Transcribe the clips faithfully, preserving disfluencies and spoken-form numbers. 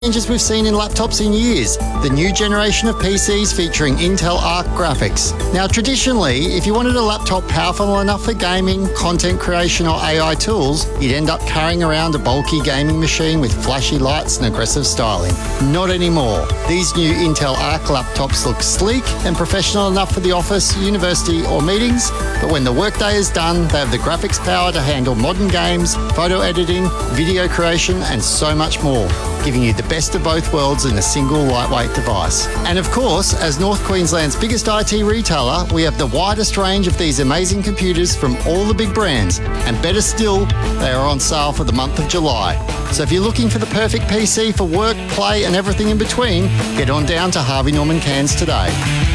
changes we've seen in laptops in years. The new generation of P Cs featuring Intel Arc graphics. Now, traditionally, if you wanted a laptop powerful enough for gaming, content creation or A I tools, you'd end up carrying around a bulky gaming machine with flashy lights and aggressive styling. Not anymore. These new Intel Arc laptops look sleek and professional enough for the office, university or meetings, but when the workday is done, they have the graphics power to handle modern games, photo editing, video creation and so much more, giving you the best of both worlds in a single lightweight device. And of course, as North Queensland's biggest I T retailer, we have the widest range of these amazing computers from all the big brands. And better still, they are on sale for the month of July. So if you're looking for the perfect P C for work, play and everything in between, get on down to Harvey Norman Cairns today.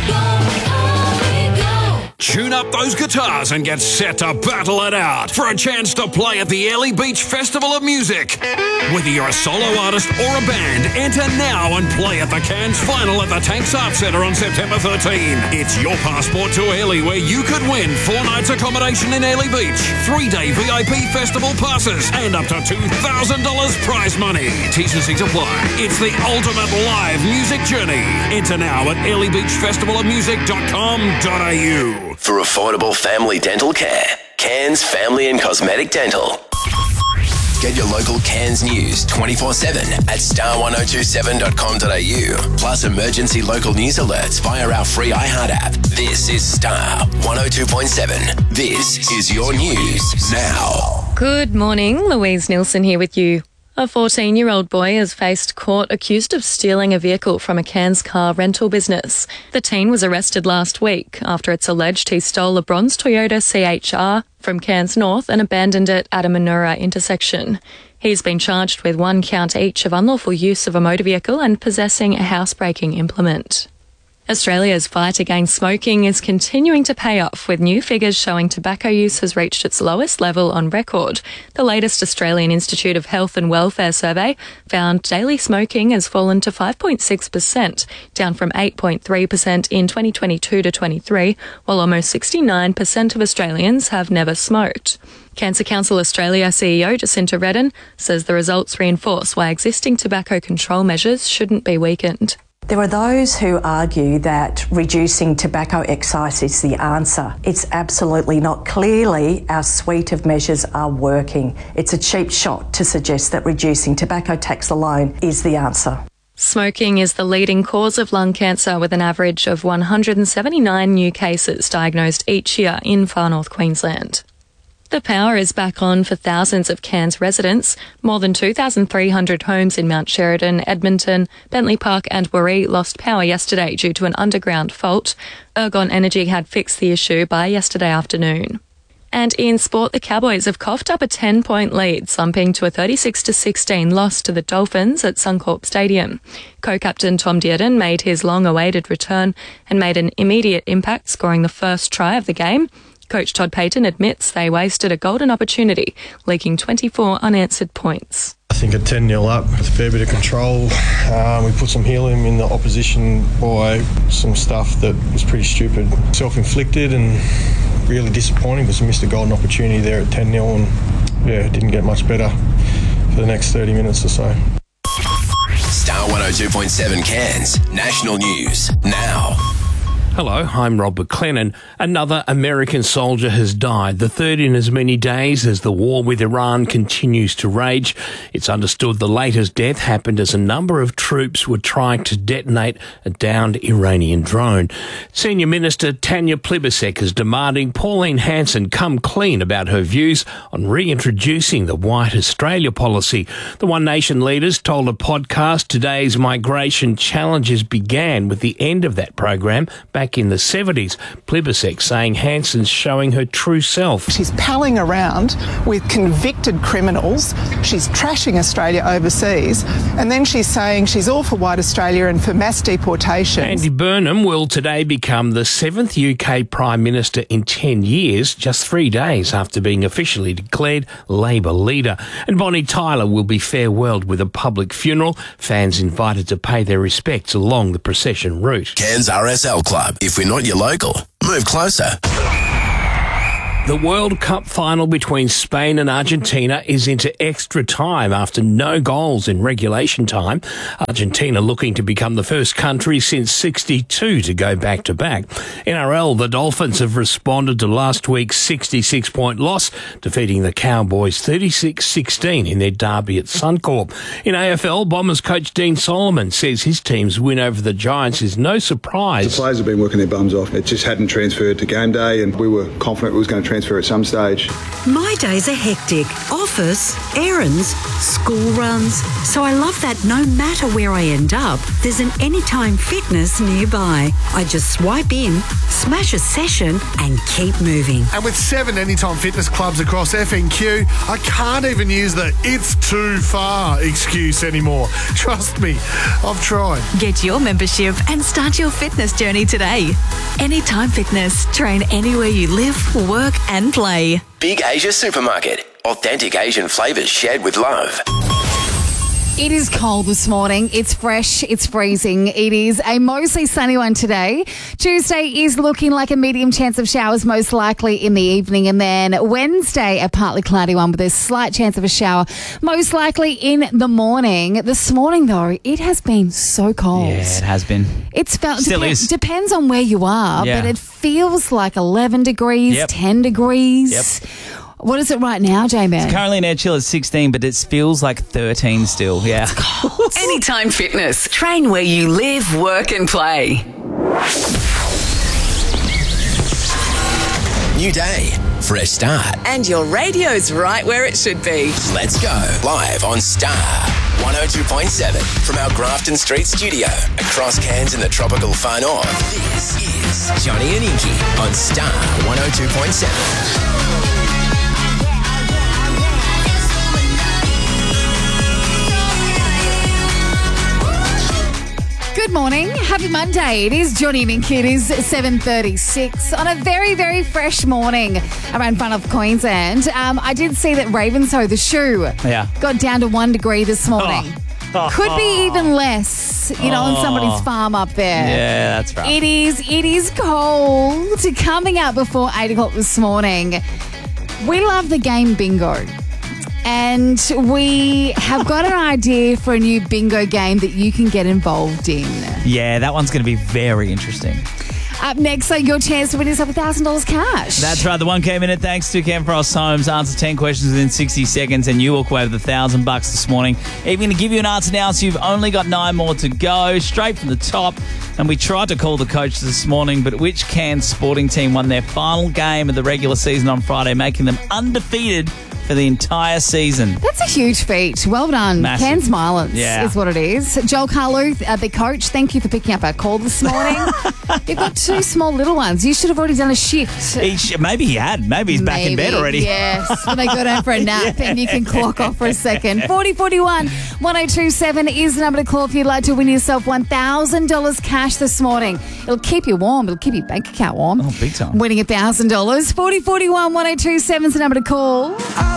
Tune up those guitars and get set to battle it out for a chance to play at the Airlie Beach Festival of Music. Whether you're a solo artist or a band, enter now and play at the Cairns Final at the Tanks Arts Centre on September thirteenth. It's your passport to Airlie where you could win four nights accommodation in Airlie Beach, three-day V I P festival passes and up to two thousand dollars prize money. T's and C's apply. It's the ultimate live music journey. Enter now at airlie beach festival of music dot com dot a u. For affordable family dental care, Cairns Family and Cosmetic Dental. Get your local Cairns news twenty-four seven at star one oh two seven dot com dot a u, plus emergency local news alerts via our free iHeart app. This is Star one oh two point seven. This is your news now. Good morning, Louise Nielsen here with you. A fourteen-year-old boy has faced court accused of stealing a vehicle from a Cairns car rental business. The teen was arrested last week after it's alleged he stole a bronze Toyota C H R from Cairns North and abandoned it at a Manura intersection. He's been charged with one count each of unlawful use of a motor vehicle and possessing a housebreaking implement. Australia's fight against smoking is continuing to pay off, with new figures showing tobacco use has reached its lowest level on record. The latest Australian Institute of Health and Welfare survey found daily smoking has fallen to five point six percent, down from eight point three percent in twenty twenty-two to twenty-three, while almost sixty-nine percent of Australians have never smoked. Cancer Council Australia C E O Jacinta Redden says the results reinforce why existing tobacco control measures shouldn't be weakened. There are those who argue that reducing tobacco excise is the answer. It's absolutely not. Clearly, our suite of measures are working. It's a cheap shot to suggest that reducing tobacco tax alone is the answer. Smoking is the leading cause of lung cancer, with an average of one hundred seventy-nine new cases diagnosed each year in Far North Queensland. The power is back on for thousands of Cairns residents. More than two thousand three hundred homes in Mount Sheridan, Edmonton, Bentley Park and Waree lost power yesterday due to an underground fault. Ergon Energy had fixed the issue by yesterday afternoon. And in sport, the Cowboys have coughed up a ten-point lead, slumping to a thirty-six to sixteen loss to the Dolphins at Suncorp Stadium. Co-captain Tom Dearden made his long-awaited return and made an immediate impact, scoring the first try of the game. Coach Todd Payton admits they wasted a golden opportunity, leaking twenty-four unanswered points. I think at ten nil up, with a fair bit of control, um, we put some helium in the opposition by some stuff that was pretty stupid. Self-inflicted and really disappointing because we missed a golden opportunity there at ten nil and yeah, it didn't get much better for the next thirty minutes or so. Star one oh two point seven Cairns, national news now. Hello, I'm Rob McLennan. Another American soldier has died, the third in as many days as the war with Iran continues to rage. It's understood the latest death happened as a number of troops were trying to detonate a downed Iranian drone. Senior Minister Tanya Plibersek is demanding Pauline Hanson come clean about her views on reintroducing the White Australia policy. The One Nation leaders told a podcast today's migration challenges began with the end of that program back in the seventies. Plibersek saying Hanson's showing her true self. She's palling around with convicted criminals. She's trashing Australia overseas. And then she's saying she's all for White Australia and for mass deportation. Andy Burnham will today become the seventh U K Prime Minister in ten years, just three days after being officially declared Labor leader. And Bonnie Tyler will be farewelled with a public funeral. Fans invited to pay their respects along the procession route. Cairns R S L Club. If we're not your local, move closer. The World Cup final between Spain and Argentina is into extra time after no goals in regulation time. Argentina looking to become the first country since sixty-two to go back-to-back. N R L, the Dolphins have responded to last week's sixty-six point loss, defeating the Cowboys thirty-six sixteen in their derby at Suncorp. In A F L, Bombers coach Dean Solomon says his team's win over the Giants is no surprise. The players have been working their bums off. It just hadn't transferred to game day, and we were confident it was going to transfer at some stage. My days are hectic. Office, errands, school runs. So I love that no matter where I end up, there's an Anytime Fitness nearby. I just swipe in, smash a session and keep moving. And with seven Anytime Fitness clubs across F N Q, I can't even use the "it's too far" excuse anymore. Trust me, I've tried. Get your membership and start your fitness journey today. Anytime Fitness. Train anywhere you live, work and play. Big Asia Supermarket. Authentic Asian flavours shared with love. It is cold this morning. It's fresh. It's freezing. It is a mostly sunny one today. Tuesday is looking like a medium chance of showers, most likely in the evening. And then Wednesday, a partly cloudy one with a slight chance of a shower, most likely in the morning. This morning, though, it has been so cold. Yeah, it has been. It's felt Still dep- is. Depends on where you are, Yeah. but it feels like eleven degrees, Yep. ten degrees. Yep. What is it right now, J-Man? Currently an air chill at sixteen, but it feels like thirteen still. Yeah. Anytime Fitness. Train where you live, work and play. New day. Fresh start. And your radio's right where it should be. Let's go. Live on Star one oh two point seven from our Grafton Street studio across Cairns in the tropical far north. This is Johnny and Inky on Star one oh two point seven. Good morning. Happy Monday. It is Johnny and Inky. It is seven thirty-six on a very, very fresh morning around front of Queensland. Um, I did see that Ravenshoe, the shoe, Yeah. got down to one degree this morning. Oh. Could be even less, you know, on Oh. somebody's farm up there. Yeah, that's right. It is, it is cold. Coming out before eight o'clock this morning, we love the game bingo. And we have got an idea for a new bingo game that you can get involved in. Yeah, that one's going to be very interesting. Up next, so your chance to win yourself one thousand dollars cash. That's right. The one K minute thanks to Ken Frost Homes. Answer ten questions within sixty seconds and you walk away with a thousand bucks this morning. Even going to give you an answer now, so you've only got nine more to go. Straight from the top. And we tried to call the coach this morning, but which Cairns sporting team won their final game of the regular season on Friday, making them undefeated for the entire season? That's a huge feat. Well done. Massive. Cairns Marlins Yeah. is what it is. Joel Carluth, uh, the coach, thank you for picking up our call this morning. You've got two small little ones. You should have already done a shift. He sh- maybe he had. Maybe he's back in bed Maybe, already. Yes, when they go down for a nap and you can clock off for a second. forty forty-one, one oh two seven is the number to call if you'd like to win yourself one thousand dollars cash this morning. It'll keep you warm. It'll keep your bank account warm. Oh, big time. Winning one thousand dollars. forty forty-one, one oh two seven is the number to call.